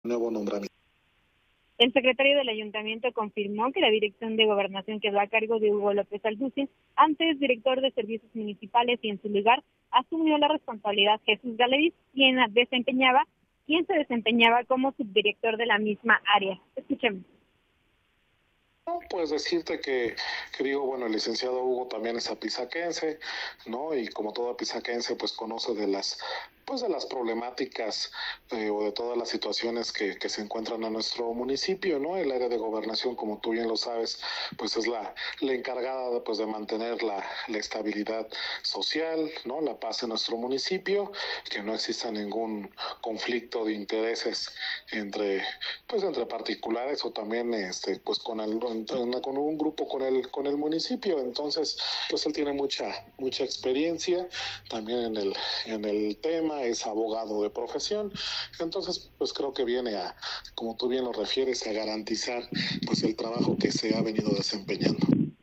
nuevo nombramiento. El secretario del Ayuntamiento confirmó que la Dirección de Gobernación quedó a cargo de Hugo López Alducin, antes director de Servicios Municipales, y en su lugar asumió la responsabilidad Jesús Galevis, quien se desempeñaba como subdirector de la misma área. Escuchemos. Pues decirte que digo, bueno, el licenciado Hugo también es apizaquense, ¿no? Y como todo apizaquense, pues conoce de las problemáticas o de todas las situaciones que se encuentran en nuestro municipio, ¿no? El área de gobernación, como tú bien lo sabes, pues es la encargada pues de mantener la estabilidad social, ¿no? La paz en nuestro municipio, que no exista ningún conflicto de intereses entre particulares o también pues con un grupo con el municipio. Entonces, pues él tiene mucha experiencia también en el tema, es abogado de profesión, entonces pues creo que viene a, como tú bien lo refieres, a garantizar pues el trabajo que se ha venido desempeñando.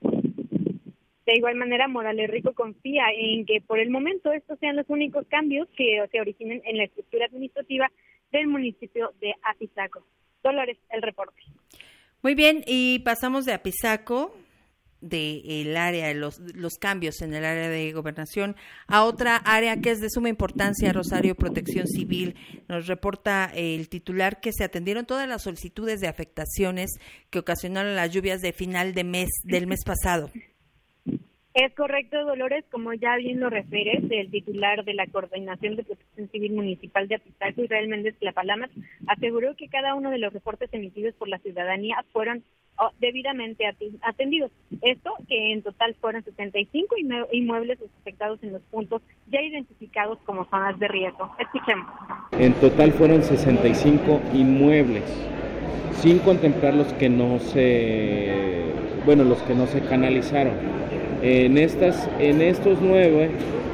De igual manera, Morales Rico confía en que por el momento estos sean los únicos cambios que se originen en la estructura administrativa del municipio de Apizaco. Dolores, el reporte. Muy bien, y pasamos de Apizaco, del área, los cambios en el área de gobernación, a otra área que es de suma importancia, Rosario, Protección Civil. Nos reporta el titular que se atendieron todas las solicitudes de afectaciones que ocasionaron las lluvias de final del mes pasado. Es correcto, Dolores, como ya bien lo refieres, el titular de la Coordinación de Protección Civil Municipal de Apizaco, Israel Méndez Clapalamas, aseguró que cada uno de los reportes emitidos por la ciudadanía fueron debidamente atendidos. Esto que en total fueron 75 inmuebles afectados en los puntos ya identificados como zonas de riesgo. Escuchemos. En total fueron 65 inmuebles, sin contemplar los que no se canalizaron. En estos 9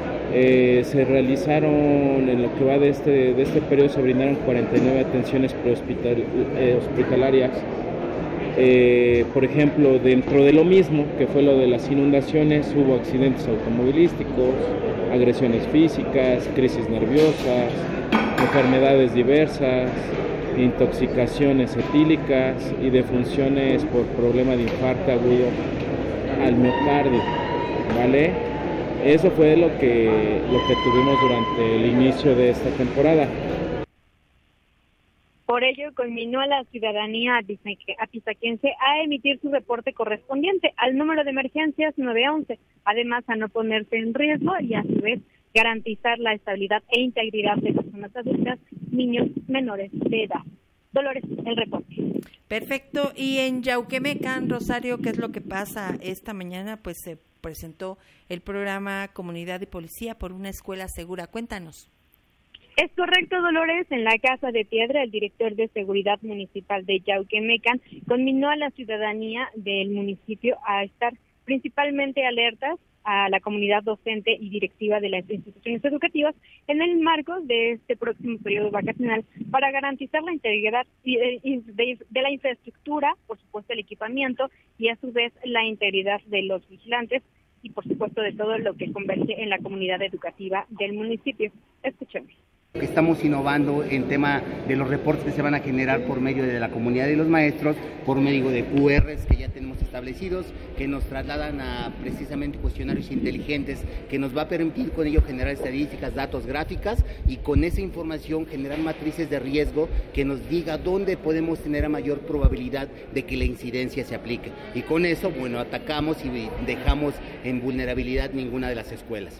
se realizaron, en lo que va de este periodo, se brindaron 49 atenciones prehospitalarias. Por ejemplo, dentro de lo mismo, que fue lo de las inundaciones, hubo accidentes automovilísticos, agresiones físicas, crisis nerviosas, enfermedades diversas, intoxicaciones etílicas y defunciones por problema de infarto agudo al miocardio, ¿vale? Eso fue lo que tuvimos durante el inicio de esta temporada. Por ello, conminó a la ciudadanía apizaquense a emitir su reporte correspondiente al número de emergencias 911, además a no ponerse en riesgo y a su vez garantizar la estabilidad e integridad de personas adultas, niños menores de edad. Dolores, el reporte. Perfecto. Y en Yauquemecan, Rosario, ¿qué es lo que pasa esta mañana? Pues se presentó el programa Comunidad y Policía por una escuela segura. Cuéntanos. Es correcto, Dolores. En la Casa de Piedra, el director de Seguridad Municipal de Yauquemecan conminó a la ciudadanía del municipio a estar principalmente alertas a la comunidad docente y directiva de las instituciones educativas en el marco de este próximo periodo vacacional para garantizar la integridad de la infraestructura, por supuesto el equipamiento y a su vez la integridad de los vigilantes y por supuesto de todo lo que converge en la comunidad educativa del municipio. Escuchemos. Estamos innovando en tema de los reportes que se van a generar por medio de la comunidad y los maestros, por medio de QRs que ya tenemos establecidos, que nos trasladan a precisamente cuestionarios inteligentes, que nos va a permitir con ello generar estadísticas, datos, gráficas, y con esa información generar matrices de riesgo que nos diga dónde podemos tener a mayor probabilidad de que la incidencia se aplique. Y con eso, bueno, atacamos y dejamos en vulnerabilidad ninguna de las escuelas.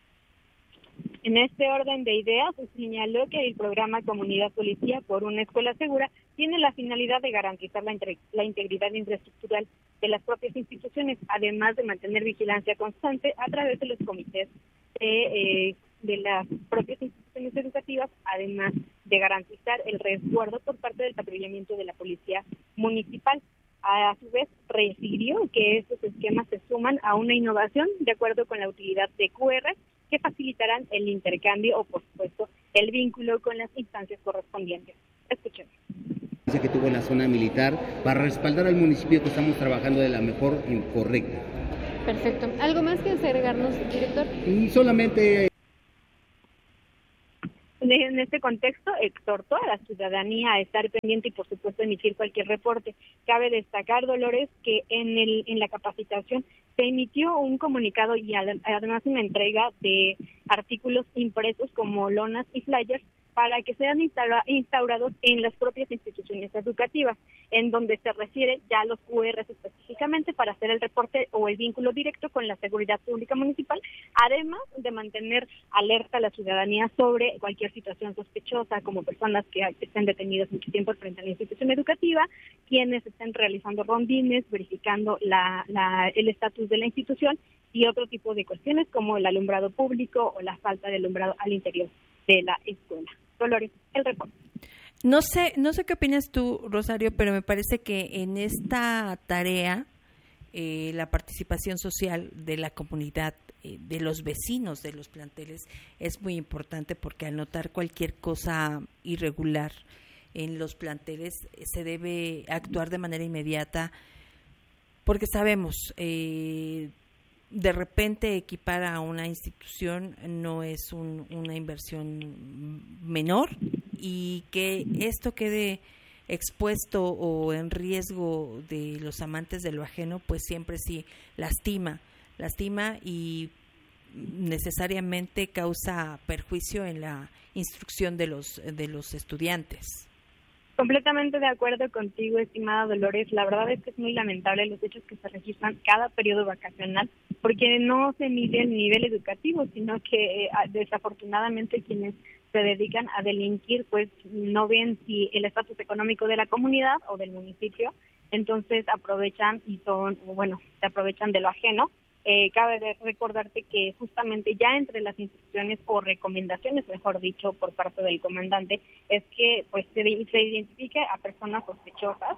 En este orden de ideas, se señaló que el programa Comunidad Policía por una Escuela Segura tiene la finalidad de garantizar la integridad infraestructural de las propias instituciones, además de mantener vigilancia constante a través de los comités de las propias instituciones educativas, además de garantizar el resguardo por parte del patrullamiento de la Policía Municipal. A su vez, refirió que estos esquemas se suman a una innovación de acuerdo con la utilidad de QR que facilitarán el intercambio o, por supuesto, el vínculo con las instancias correspondientes. Escuchemos. Que tuvo en la zona militar para respaldar al municipio que estamos trabajando de la mejor y correcta. Perfecto. ¿Algo más que agregarnos, director? Solamente... En este contexto, exhortó a la ciudadanía a estar pendiente y, por supuesto, emitir cualquier reporte. Cabe destacar, Dolores, que en la capacitación se emitió un comunicado y además una entrega de artículos impresos como lonas y flyers para que sean instaurados en las propias instituciones educativas, en donde se refiere ya a los QRs específicamente para hacer el reporte o el vínculo directo con la seguridad pública municipal, además de mantener alerta a la ciudadanía sobre cualquier situación sospechosa, como personas que estén detenidas mucho tiempo frente a la institución educativa, quienes estén realizando rondines, verificando el estatus de la institución y otro tipo de cuestiones como el alumbrado público o la falta de alumbrado al interior de la escuela. Dolores, el reporte. No sé qué opinas tú, Rosario, pero me parece que en esta tarea la participación social de la comunidad, de los vecinos de los planteles, es muy importante, porque al notar cualquier cosa irregular en los planteles se debe actuar de manera inmediata, porque sabemos de repente equipar a una institución no es una inversión menor, y que esto quede expuesto o en riesgo de los amantes de lo ajeno, pues siempre sí lastima y necesariamente causa perjuicio en la instrucción de los estudiantes. Completamente de acuerdo contigo, estimada Dolores. La verdad es que es muy lamentable los hechos que se registran cada periodo vacacional, porque no se mide el nivel educativo, sino que desafortunadamente quienes se dedican a delinquir pues no ven si el estatus económico de la comunidad o del municipio, entonces aprovechan se aprovechan de lo ajeno. Cabe recordarte que justamente ya entre las instrucciones o recomendaciones, mejor dicho, por parte del comandante, es que pues se identifique a personas sospechosas,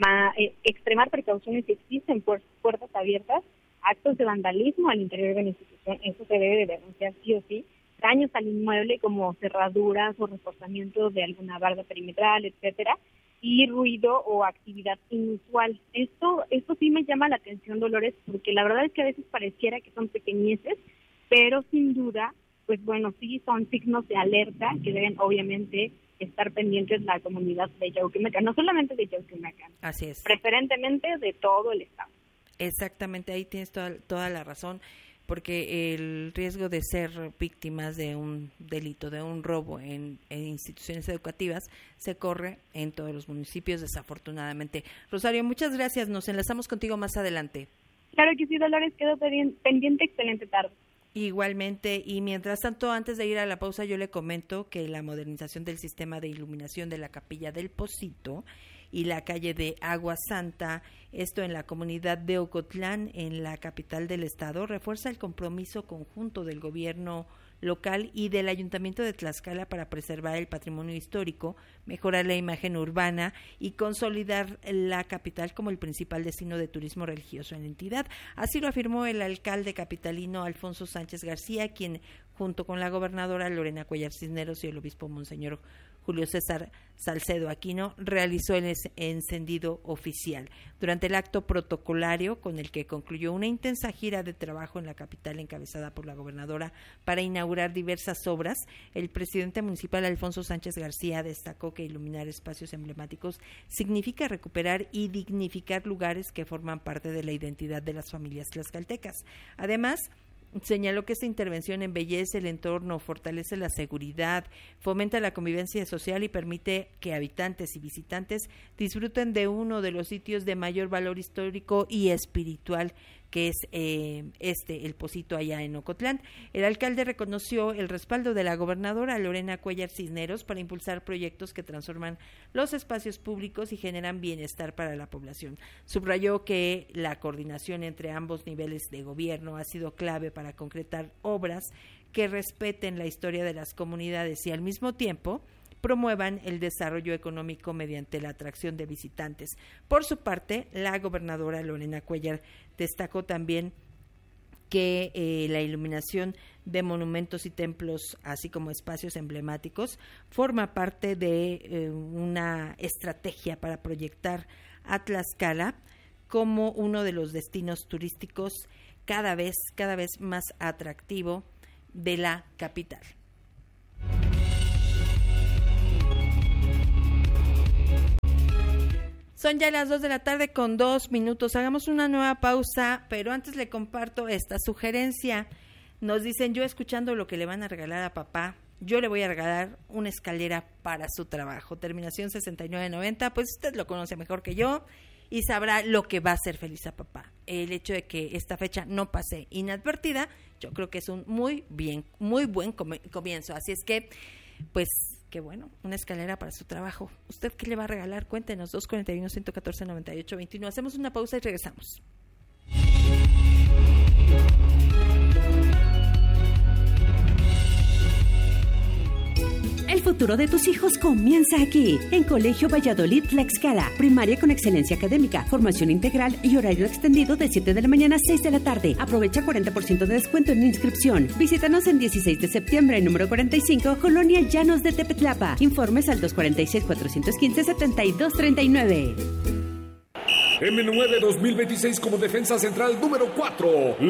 extremar precauciones si existen puertas abiertas, actos de vandalismo al interior de la institución, eso se debe de denunciar sí o sí, daños al inmueble como cerraduras o reforzamiento de alguna barda perimetral, etcétera, y ruido o actividad inusual. Esto sí me llama la atención, Dolores, porque la verdad es que a veces pareciera que son pequeñeces, pero sin duda, pues bueno, sí son signos de alerta que deben obviamente estar pendientes la comunidad de Yauquemecan, no solamente de Yauquemecan, así es, preferentemente de todo el estado. Exactamente, ahí tienes toda la razón, porque el riesgo de ser víctimas de un delito, de un robo en instituciones educativas, se corre en todos los municipios, desafortunadamente. Rosario, muchas gracias, nos enlazamos contigo más adelante. Claro que sí, Dolores, quedo pendiente, excelente tarde. Igualmente, y mientras tanto, antes de ir a la pausa, yo le comento que la modernización del sistema de iluminación de la Capilla del Pocito y la calle de Agua Santa, esto en la comunidad de Ocotlán, en la capital del estado, refuerza el compromiso conjunto del gobierno local y del Ayuntamiento de Tlaxcala para preservar el patrimonio histórico, mejorar la imagen urbana y consolidar la capital como el principal destino de turismo religioso en la entidad. Así lo afirmó el alcalde capitalino Alfonso Sánchez García, quien junto con la gobernadora Lorena Cuellar Cisneros y el obispo Monseñor Julio César Salcedo Aquino, realizó el encendido oficial. Durante el acto protocolario, con el que concluyó una intensa gira de trabajo en la capital encabezada por la gobernadora para inaugurar diversas obras, el presidente municipal Alfonso Sánchez García destacó que iluminar espacios emblemáticos significa recuperar y dignificar lugares que forman parte de la identidad de las familias tlaxcaltecas. Además, señaló que esta intervención embellece el entorno, fortalece la seguridad, fomenta la convivencia social y permite que habitantes y visitantes disfruten de uno de los sitios de mayor valor histórico y espiritual, que es el Pocito allá en Ocotlán. El alcalde reconoció el respaldo de la gobernadora Lorena Cuellar Cisneros para impulsar proyectos que transforman los espacios públicos y generan bienestar para la población. Subrayó que la coordinación entre ambos niveles de gobierno ha sido clave para concretar obras que respeten la historia de las comunidades y al mismo tiempo promuevan el desarrollo económico mediante la atracción de visitantes. Por su parte, la gobernadora Lorena Cuellar destacó también que la iluminación de monumentos y templos, así como espacios emblemáticos, forma parte de una estrategia para proyectar a Tlaxcala como uno de los destinos turísticos cada vez más atractivo de la capital. Son ya las 2 de la tarde con 2 minutos. Hagamos una nueva pausa, pero antes le comparto esta sugerencia. Nos dicen, yo escuchando lo que le van a regalar a papá, yo le voy a regalar una escalera para su trabajo. Terminación 6990, pues usted lo conoce mejor que yo y sabrá lo que va a hacer feliz a papá. El hecho de que esta fecha no pase inadvertida, yo creo que es un muy buen comienzo. Así es que, pues, qué bueno, una escalera para su trabajo. ¿Usted qué le va a regalar? Cuéntenos, 241-114-9821. Hacemos una pausa y regresamos. El futuro de tus hijos comienza aquí, en Colegio Valladolid Tlaxcala. Primaria con excelencia académica, formación integral y horario extendido de 7 de la mañana a 6 de la tarde. Aprovecha 40% de descuento en inscripción. Visítanos en 16 de septiembre, número 45, Colonia Llanos de Tepetlapa. Informes al 246-415-7239. M9 2026 como defensa central número 4.